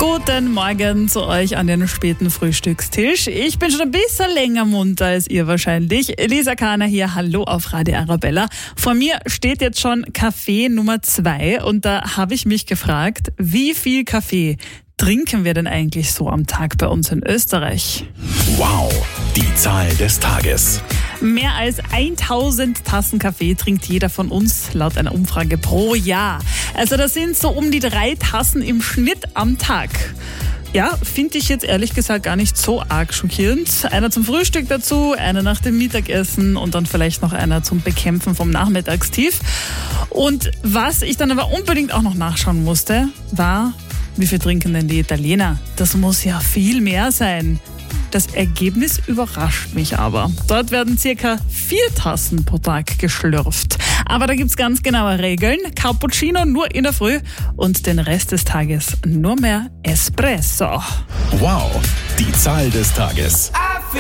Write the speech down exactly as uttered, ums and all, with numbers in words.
Guten Morgen zu euch an den späten Frühstückstisch. Ich bin schon ein bisschen länger munter als ihr wahrscheinlich. Lisa Kahner hier, hallo auf Radio Arabella. Vor mir steht jetzt schon Kaffee Nummer zwei und da habe ich mich gefragt, wie viel Kaffee trinken wir denn eigentlich so am Tag bei uns in Österreich? Wow, die Zahl des Tages. Mehr als tausend Tassen Kaffee trinkt jeder von uns laut einer Umfrage pro Jahr. Also das sind so um die drei Tassen im Schnitt am Tag. Ja, finde ich jetzt ehrlich gesagt gar nicht so arg schockierend. Einer zum Frühstück dazu, einer nach dem Mittagessen und dann vielleicht noch einer zum Bekämpfen vom Nachmittagstief. Und was ich dann aber unbedingt auch noch nachschauen musste, war, wie viel trinken denn die Italiener? Das muss ja viel mehr sein. Das Ergebnis überrascht mich aber. Dort werden circa vier Tassen pro Tag geschlürft. Aber da gibt's ganz genaue Regeln. Cappuccino nur in der Früh und den Rest des Tages nur mehr Espresso. Wow, die Zahl des Tages.